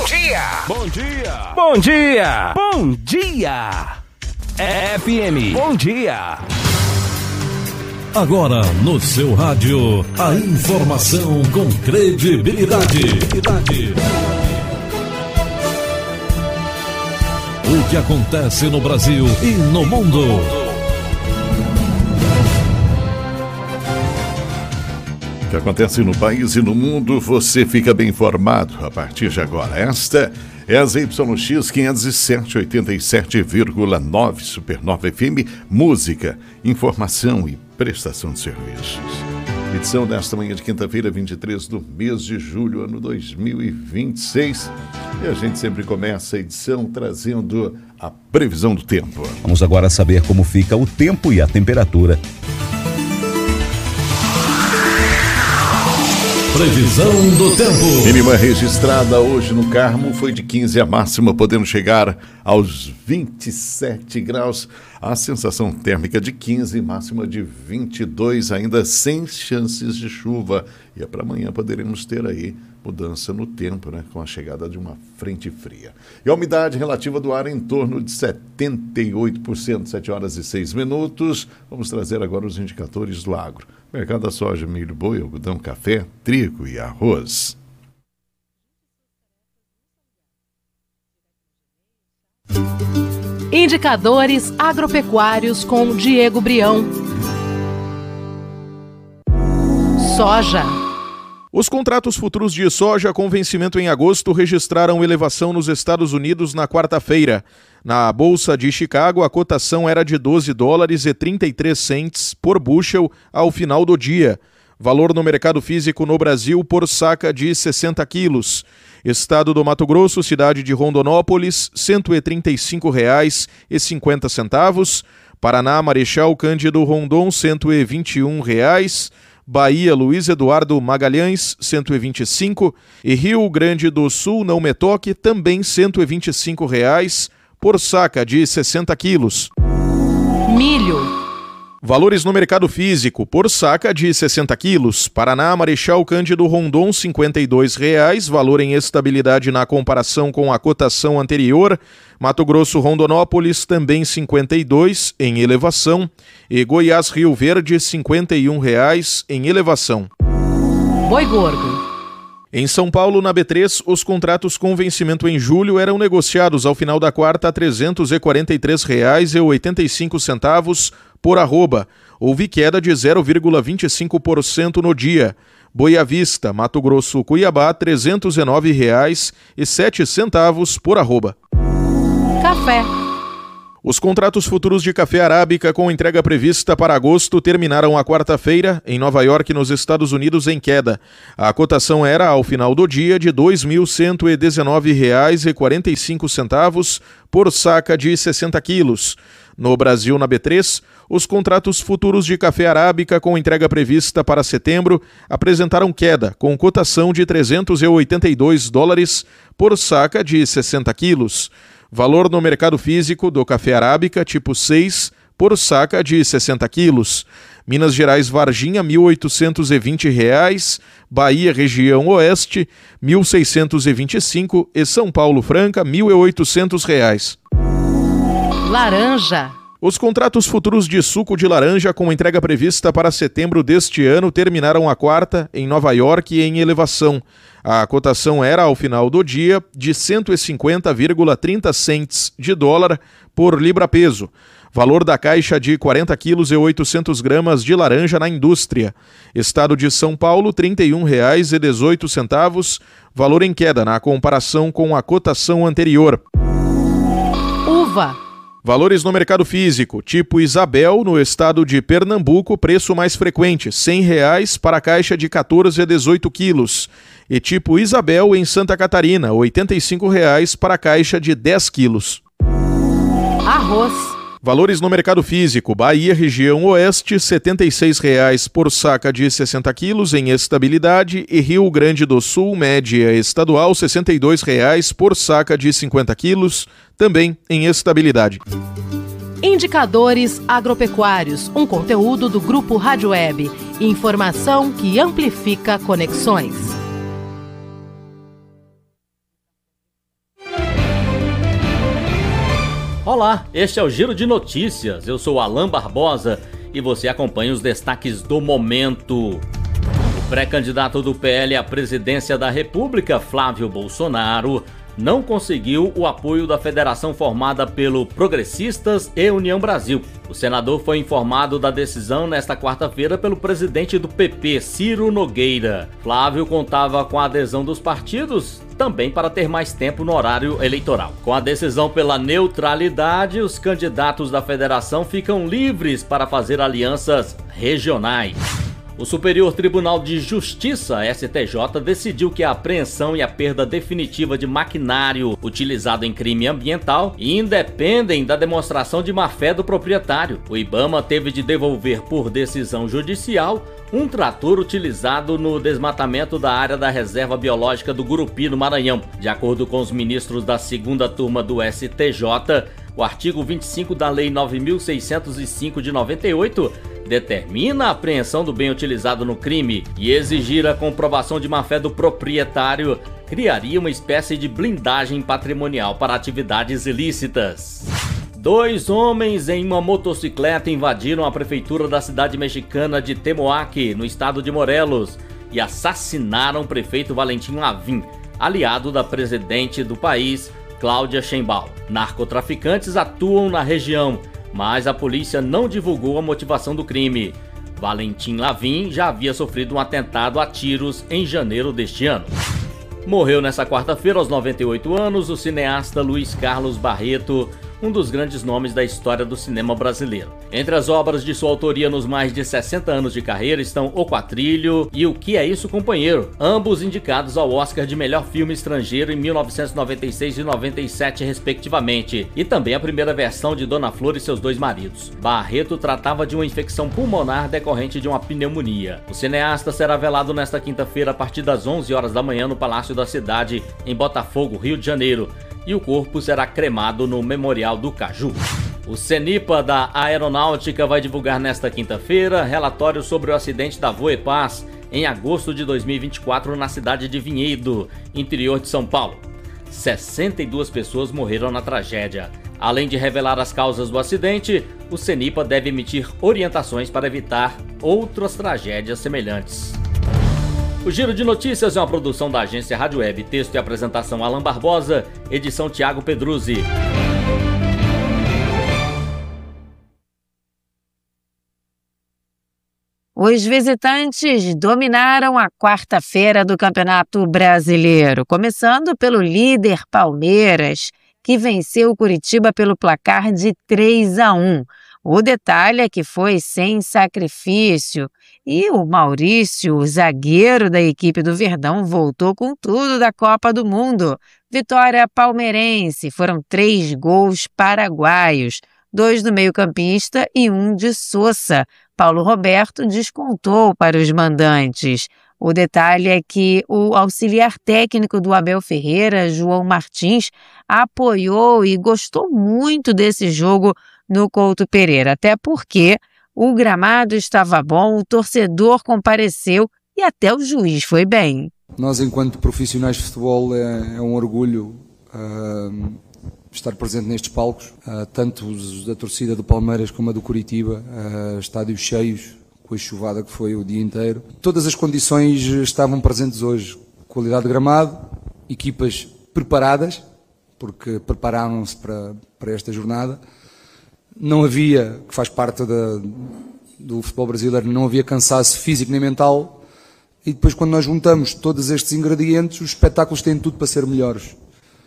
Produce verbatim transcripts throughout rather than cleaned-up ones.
Bom dia! Bom dia! Bom dia! Bom dia! F M, bom dia! Agora no seu rádio, a informação com credibilidade. O que acontece no Brasil e no mundo. O que acontece no país e no mundo, você fica bem informado a partir de agora. Esta é a Z Y X quinhentos e sete, oitenta e sete vírgula nove Supernova F M, música, informação e prestação de serviços. Edição desta manhã de quinta-feira, vinte e três do mês de julho, ano dois mil e vinte e seis. E a gente sempre começa a edição trazendo a previsão do tempo. Vamos agora saber como fica o tempo e a temperatura. Previsão do tempo. Mínima registrada hoje no Carmo foi de quinze, a máxima podendo chegar aos vinte e sete graus. A sensação térmica de quinze, máxima de vinte e dois, ainda sem chances de chuva. E é para amanhã poderemos ter aí mudança no tempo, né, com a chegada de uma frente fria. E a umidade relativa do ar em torno de setenta e oito por cento, sete horas e seis minutos. Vamos trazer agora os indicadores do agro. Mercado da soja, milho, boi, algodão, café, trigo e arroz. Indicadores agropecuários com Diego Brião. Soja. Os contratos futuros de soja com vencimento em agosto registraram elevação nos Estados Unidos na quarta-feira. Na Bolsa de Chicago, a cotação era de doze dólares e trinta e três centes por bushel ao final do dia. Valor no mercado físico no Brasil por saca de sessenta quilos. Estado do Mato Grosso, cidade de Rondonópolis, cento e trinta e cinco reais e cinquenta centavos. Paraná, Marechal Cândido Rondon, cento e vinte e um reais. Bahia, Luiz Eduardo Magalhães, cento e vinte e cinco. E Rio Grande do Sul, Não Me Toque, também cento e vinte e cinco reais por saca de sessenta quilos. Milho. Valores no mercado físico por saca de sessenta quilos. Paraná, Marechal Cândido Rondon, cinquenta e dois reais, valor em estabilidade na comparação com a cotação anterior. Mato Grosso, Rondonópolis, também cinquenta e dois, em elevação. E Goiás, Rio Verde, cinquenta e um reais, em elevação. Boi gordo. Em São Paulo, na B três, os contratos com vencimento em julho eram negociados ao final da quarta a trezentos e quarenta e três reais e oitenta e cinco centavos por arroba. Houve queda de zero vírgula vinte e cinco por cento no dia. Boi à vista, Mato Grosso, Cuiabá, trezentos e nove reais e sete centavos por arroba. Café. Os contratos futuros de café arábica com entrega prevista para agosto terminaram a quarta-feira em Nova York, nos Estados Unidos, em queda. A cotação era, ao final do dia, de dois mil cento e dezenove reais e quarenta e cinco centavos por saca de sessenta quilos. No Brasil, na B três, os contratos futuros de café arábica com entrega prevista para setembro apresentaram queda, com cotação de trezentos e oitenta e dois dólares por saca de sessenta quilos. Valor no mercado físico do café arábica tipo seis por saca de sessenta quilos. Minas Gerais, Varginha, mil oitocentos e vinte reais. Bahia, região oeste, mil seiscentos e vinte e cinco e São Paulo, Franca, mil e oitocentos reais. Laranja. Os contratos futuros de suco de laranja com entrega prevista para setembro deste ano terminaram a quarta em Nova York em elevação. A cotação era, ao final do dia, de cento e cinquenta vírgula trinta centes de dólar por libra-peso. Valor da caixa de quarenta quilos e oitocentos gramas de laranja na indústria. Estado de São Paulo, trinta e um reais e dezoito centavos, valor em queda na comparação com a cotação anterior. Uva. Valores no mercado físico, tipo Isabel, no estado de Pernambuco, preço mais frequente, cem reais para a caixa de quatorze a dezoito quilos. E tipo Isabel, em Santa Catarina, oitenta e cinco reais para a caixa de dez quilos. Arroz. Valores no mercado físico, Bahia, região oeste, setenta e seis reais por saca de sessenta quilos em estabilidade e Rio Grande do Sul, média estadual, sessenta e dois reais por saca de cinquenta quilos, também em estabilidade. Indicadores agropecuários, um conteúdo do Grupo Rádio Web. Informação que amplifica conexões. Olá, este é o Giro de Notícias. Eu sou Alan Barbosa e você acompanha os destaques do momento. O pré-candidato do P L à presidência da República, Flávio Bolsonaro, não conseguiu o apoio da federação formada pelo Progressistas e União Brasil. O senador foi informado da decisão nesta quarta-feira pelo presidente do P P, Ciro Nogueira. Flávio contava com a adesão dos partidos também para ter mais tempo no horário eleitoral. Com a decisão pela neutralidade, os candidatos da federação ficam livres para fazer alianças regionais. O Superior Tribunal de Justiça, S T J, decidiu que a apreensão e a perda definitiva de maquinário utilizado em crime ambiental independem da demonstração de má-fé do proprietário. O IBAMA teve de devolver por decisão judicial um trator utilizado no desmatamento da área da Reserva Biológica do Gurupi, no Maranhão. De acordo com os ministros da segunda turma do S T J, o artigo vinte e cinco da Lei nove mil seiscentos e cinco de noventa e oito determina a apreensão do bem utilizado no crime e exigir a comprovação de má-fé do proprietário criaria uma espécie de blindagem patrimonial para atividades ilícitas. Dois homens em uma motocicleta invadiram a prefeitura da cidade mexicana de Temoac, no estado de Morelos, e assassinaram o prefeito Valentim Lavim, aliado da presidente do país, Cláudia Sheinbaum. Narcotraficantes atuam na região, mas a polícia não divulgou a motivação do crime. Valentim Lavim já havia sofrido um atentado a tiros em janeiro deste ano. Morreu nesta quarta-feira, aos noventa e oito anos, o cineasta Luiz Carlos Barreto, um dos grandes nomes da história do cinema brasileiro. Entre as obras de sua autoria nos mais de sessenta anos de carreira estão O Quatrilho e O Que É Isso, Companheiro, ambos indicados ao Oscar de melhor filme estrangeiro em mil novecentos e noventa e seis e noventa e sete, respectivamente, e também a primeira versão de Dona Flor e seus dois maridos. Barreto tratava de uma infecção pulmonar decorrente de uma pneumonia. O cineasta será velado nesta quinta-feira a partir das onze horas da manhã no Palácio da Cidade, em Botafogo, Rio de Janeiro, e o corpo será cremado no Memorial do Caju. O CENIPA da Aeronáutica vai divulgar nesta quinta-feira relatório sobre o acidente da Voepaz em agosto de dois mil e vinte e quatro na cidade de Vinhedo, interior de São Paulo. sessenta e duas pessoas morreram na tragédia. Além de revelar as causas do acidente, o CENIPA deve emitir orientações para evitar outras tragédias semelhantes. O Giro de Notícias é uma produção da agência Rádio Web. Texto e apresentação Alan Barbosa, edição Tiago Pedruzzi. Os visitantes dominaram a quarta-feira do Campeonato Brasileiro, começando pelo líder Palmeiras, que venceu o Curitiba pelo placar de três a um. O detalhe é que foi sem sacrifício e o Maurício, o zagueiro da equipe do Verdão, voltou com tudo da Copa do Mundo. Vitória palmeirense, foram três gols paraguaios, dois do meio-campista e um de Sousa. Paulo Roberto descontou para os mandantes. O detalhe é que o auxiliar técnico do Abel Ferreira, João Martins, apoiou e gostou muito desse jogo no Couto Pereira, até porque o gramado estava bom, o torcedor compareceu e até o juiz foi bem. Nós, enquanto profissionais de futebol, é, é um orgulho uh, estar presente nestes palcos, uh, tanto os da torcida do Palmeiras como a do Curitiba, uh, estádios cheios, com a chuvada que foi o dia inteiro. Todas as condições estavam presentes hoje, qualidade de gramado, equipas preparadas, porque prepararam-se para, para esta jornada. Não havia, que faz parte da, do futebol brasileiro, não havia cansaço físico nem mental, e depois quando nós juntamos todos estes ingredientes, os espetáculos têm tudo para ser melhores.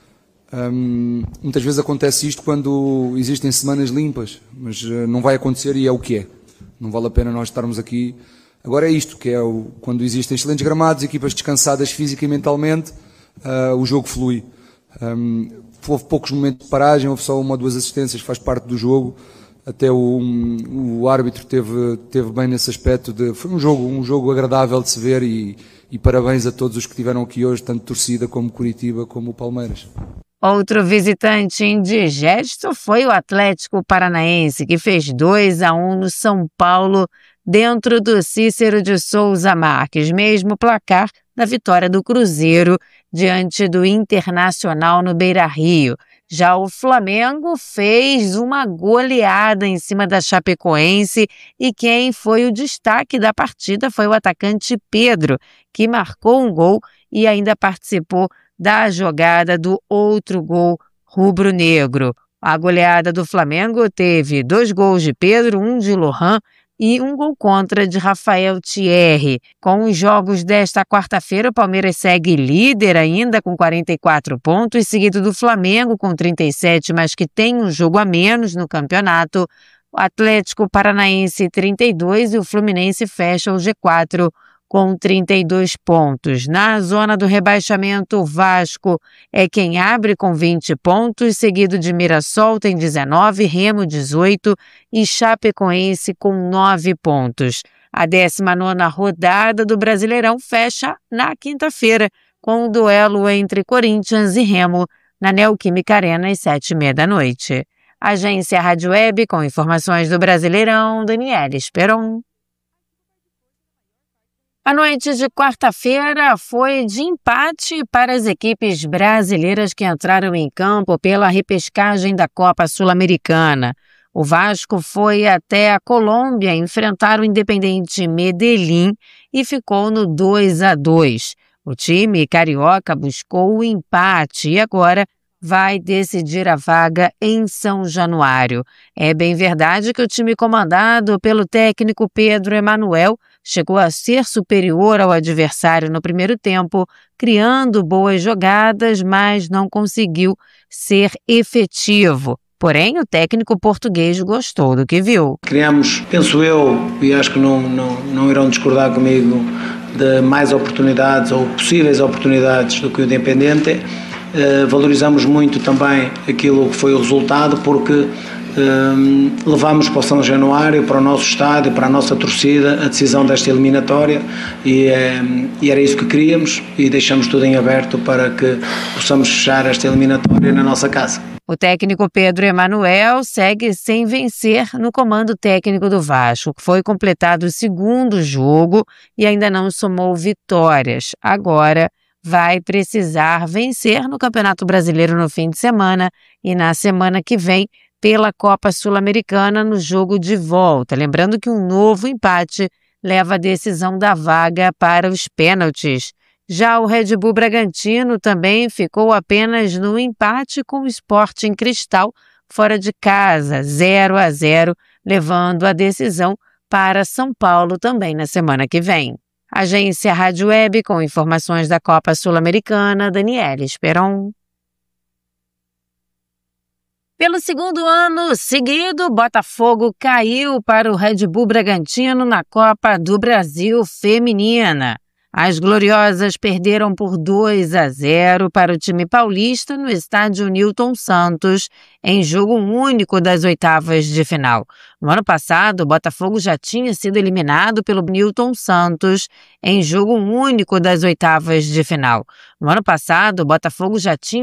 Hum, muitas vezes acontece isto quando existem semanas limpas, mas uh, não vai acontecer e é o que é. Não vale a pena nós estarmos aqui. Agora é isto, que é o, quando existem excelentes gramados, equipas descansadas física e mentalmente, uh, o jogo flui. Um, houve poucos momentos de paragem, houve só uma ou duas assistências, faz parte do jogo. Até o, um, o árbitro teve, teve bem nesse aspecto. De, foi um jogo, um jogo agradável de se ver e, e parabéns a todos os que estiveram aqui hoje, tanto torcida como Curitiba como o Palmeiras. Outro visitante indigesto foi o Atlético Paranaense, que fez dois a um no São Paulo, dentro do Cícero de Souza Marques, mesmo placar da vitória do Cruzeiro diante do Internacional no Beira-Rio. Já o Flamengo fez uma goleada em cima da Chapecoense e quem foi o destaque da partida foi o atacante Pedro, que marcou um gol e ainda participou da jogada do outro gol rubro-negro. A goleada do Flamengo teve dois gols de Pedro, um de Lohan e um gol contra de Rafael Thierry. Com os jogos desta quarta-feira, o Palmeiras segue líder ainda com quarenta e quatro pontos, seguido do Flamengo com trinta e sete, mas que tem um jogo a menos no campeonato. O Atlético Paranaense trinta e dois e o Fluminense fecha o G quatro com trinta e dois pontos. Na zona do rebaixamento, o Vasco é quem abre com vinte pontos, seguido de Mirassol tem dezenove, Remo dezoito e Chapecoense com nove pontos. A décima nona rodada do Brasileirão fecha na quinta-feira, com o duelo entre Corinthians e Remo na Neoquímica Arena às sete e meia da noite. Agência Rádio Web com informações do Brasileirão, Daniela Esperon. A noite de quarta-feira foi de empate para as equipes brasileiras que entraram em campo pela repescagem da Copa Sul-Americana. O Vasco foi até a Colômbia enfrentar o Independiente Medellín e ficou no dois a dois. O time carioca buscou o empate e agora vai decidir a vaga em São Januário. É bem verdade que o time comandado pelo técnico Pedro Emanuel chegou a ser superior ao adversário no primeiro tempo, criando boas jogadas, mas não conseguiu ser efetivo. Porém, o técnico português gostou do que viu. Criamos, penso eu, e acho que não, não, não irão discordar comigo, de mais oportunidades ou possíveis oportunidades do que o Independente. Uh, valorizamos muito também aquilo que foi o resultado, porque uh, levamos para o São Januário, para o nosso estádio, para a nossa torcida, a decisão desta eliminatória e, uh, e era isso que queríamos e deixamos tudo em aberto para que possamos fechar esta eliminatória na nossa casa. O técnico Pedro Emanuel segue sem vencer no comando técnico do Vasco, que foi completado o segundo jogo e ainda não somou vitórias. Agora vai precisar vencer no Campeonato Brasileiro no fim de semana e na semana que vem pela Copa Sul-Americana no jogo de volta. Lembrando que um novo empate leva a decisão da vaga para os pênaltis. Já o Red Bull Bragantino também ficou apenas no empate com o Sporting Cristal fora de casa, zero a zero, levando a decisão para São Paulo também na semana que vem. Agência Rádio Web com informações da Copa Sul-Americana, Daniela Esperon. Pelo segundo ano seguido, Botafogo caiu para o Red Bull Bragantino na Copa do Brasil Feminina. As Gloriosas perderam por dois a zero para o time paulista no estádio Newton Santos, em jogo único das oitavas de final. No ano passado, o Botafogo já tinha sido eliminado pelo Newton Santos em jogo único das oitavas de final. No ano passado, o Botafogo já tinha